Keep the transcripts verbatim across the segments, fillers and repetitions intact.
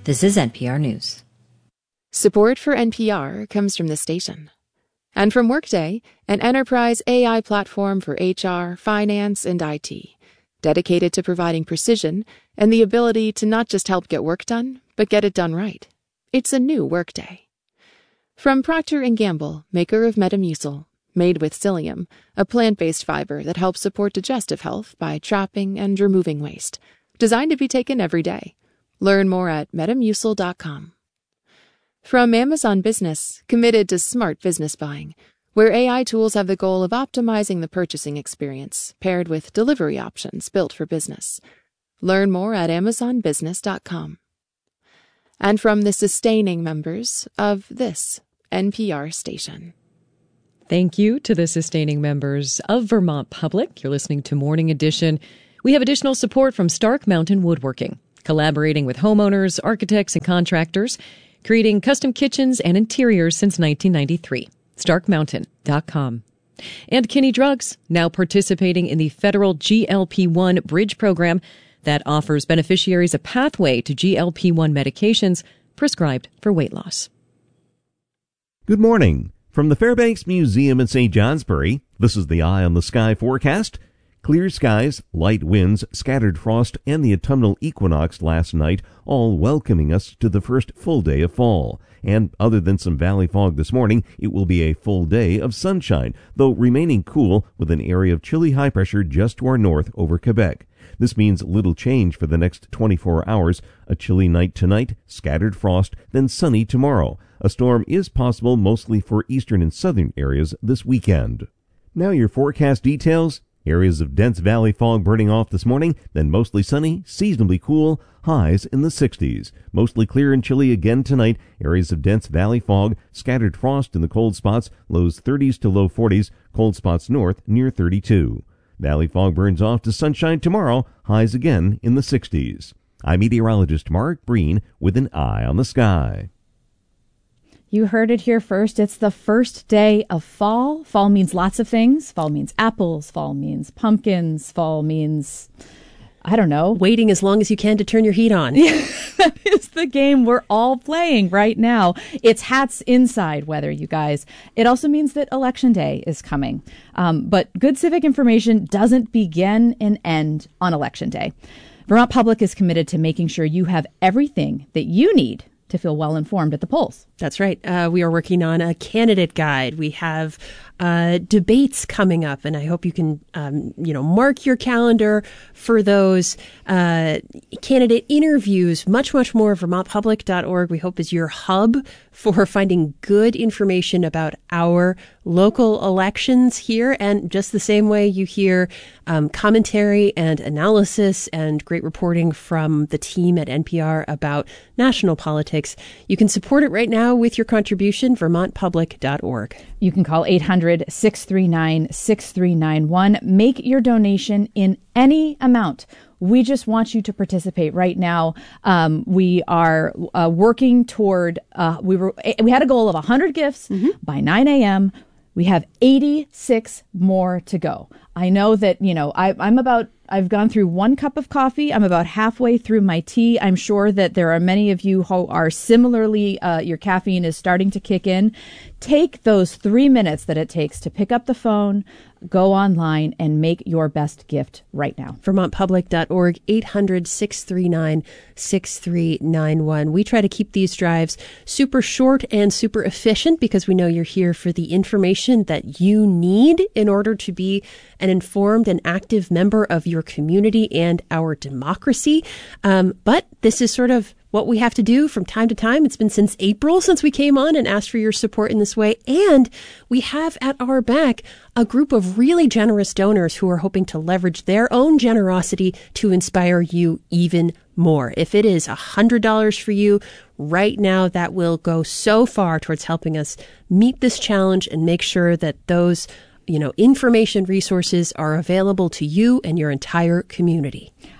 This is N P R News. Support for N P R comes from the station. And from Workday, an enterprise A I platform for H R, finance, and I T, dedicated to providing precision and the ability to not just help get work done, but get it done right. It's a new Workday. From Procter and Gamble, maker of Metamucil, made with psyllium, a plant-based fiber that helps support digestive health by trapping and removing waste, designed to be taken every day. Learn more at metamucil dot com. From Amazon Business, committed to smart business buying, where A I tools have the goal of optimizing the purchasing experience, paired with delivery options built for business. Learn more at amazon business dot com. And from the sustaining members of this N P R station. Thank you to the sustaining members of Vermont Public. You're listening to Morning Edition. We have additional support from Stark Mountain Woodworking, collaborating with homeowners, architects, and contractors, creating custom kitchens and interiors since nineteen ninety-three. stark mountain dot com. And Kinney Drugs, now participating in the federal G L P one Bridge program that offers beneficiaries a pathway to G L P one medications prescribed for weight loss. Good morning. From the Fairbanks Museum in Saint Johnsbury, this is the Eye on the Sky forecast. Clear skies, light winds, scattered frost, and the autumnal equinox last night, all welcoming us to the first full day of fall. And other than some valley fog this morning, it will be a full day of sunshine, though remaining cool with an area of chilly high pressure just to our north over Quebec. This means little change for the next twenty-four hours. A chilly night tonight, scattered frost, then sunny tomorrow. A storm is possible mostly for eastern and southern areas this weekend. Now your forecast details. Areas of dense valley fog burning off this morning, then mostly sunny, seasonably cool, highs in the sixties. Mostly clear and chilly again tonight. Areas of dense valley fog, scattered frost in the cold spots, lows thirties to low forties, cold spots north near thirty-two. Valley fog burns off to sunshine tomorrow, highs again in the sixties. I'm meteorologist Mark Breen with an Eye on the Sky. You heard it here first. It's the first day of fall. Fall means lots of things. Fall means apples. Fall means pumpkins. Fall means, I don't know. Waiting as long as you can to turn your heat on. That is the game we're all playing right now. It's hats inside weather, you guys. It also means that Election Day is coming. Um, but good civic information doesn't begin and end on Election Day. Vermont Public is committed to making sure you have everything that you need to feel well informed at the polls. That's right. Uh, we are working on a candidate guide. We have uh, debates coming up, and I hope you can, um, you know, mark your calendar for those uh, candidate interviews. Much, much more. Vermont Public dot org, we hope, is your hub for finding good information about our local elections here. And just the same way you hear um, commentary and analysis and great reporting from the team at N P R about national politics, you can support it right now with your contribution, Vermont Public dot org. You can call eight hundred, six three nine, six three nine one. Make your donation in any amount. We just want you to participate right now. Um, we are uh, working toward, uh, we were we had a goal of one hundred gifts mm-hmm. by nine a.m. We have eighty-six more to go. I know that, you know, I, I'm about, I've gone through one cup of coffee. I'm about halfway through my tea. I'm sure that there are many of you who are similarly, uh, your caffeine is starting to kick in. Take those three minutes that it takes to pick up the phone, go online, and make your best gift right now. Vermont Public dot org, eight hundred, six three nine, six three nine one. We try to keep these drives super short and super efficient because we know you're here for the information that you need in order to be an informed and active member of your community and our democracy. Um, but this is sort of what we have to do from time to time. It's been since April since we came on and asked for your support in this way. And we have at our back a group of really generous donors who are hoping to leverage their own generosity to inspire you even more. If it is one hundred dollars for you right now, that will go so far towards helping us meet this challenge and make sure that those, you know, information resources are available to you and your entire community.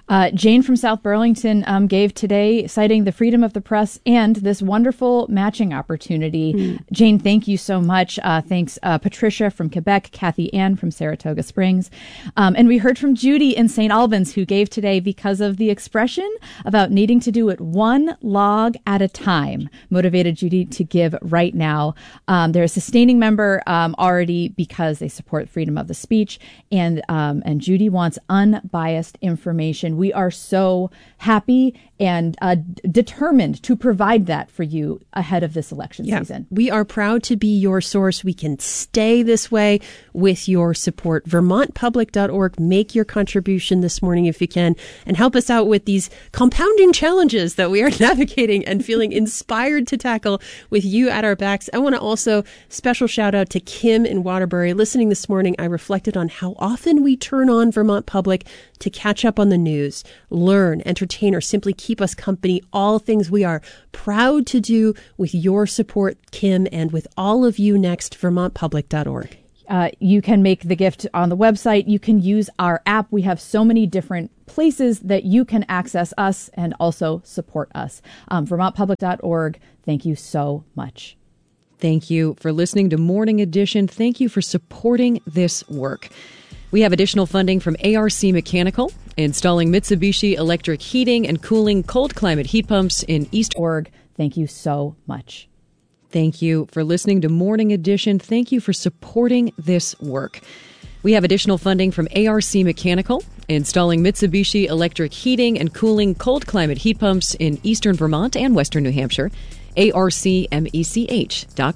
Uh, Jane from South Burlington um, gave today, citing the freedom of the press and this wonderful matching opportunity. Mm. Jane, thank you so much. Uh, thanks, uh, Patricia from Quebec, Kathy Ann from Saratoga Springs. Um, and we heard from Judy in Saint Albans, who gave today because of the expression about needing to do it one log at a time. Motivated Judy to give right now. Um, they're a sustaining member um, already because they support freedom of the speech. And, um, and Judy wants unbiased information. We are so happy and uh, d- determined to provide that for you ahead of this election yeah. season. We are proud to be your source. We can stay this way with your support. Vermont Public dot org. Make your contribution this morning if you can, and help us out with these compounding challenges that we are navigating and feeling inspired to tackle with you at our backs. I want to also special shout out to Kim in Waterbury. Listening this morning, I reflected on how often we turn on Vermont Public to catch up on the news, learn, entertain, or simply keep us company, all things we are proud to do with your support, Kim, and with all of you next, Vermont Public dot org. Uh, you can make the gift on the website. You can use our app. We have so many different places that you can access us and also support us. Um, Vermont Public dot org. Thank you so much. Thank you for listening to Morning Edition. Thank you for supporting this work. We have additional funding from A R C Mechanical, installing Mitsubishi electric heating and cooling cold climate heat pumps in East Org. Thank you so much. Thank you for listening to Morning Edition. Thank you for supporting this work. We have additional funding from A R C Mechanical, installing Mitsubishi electric heating and cooling cold climate heat pumps in eastern Vermont and western New Hampshire. A R C mech dot com.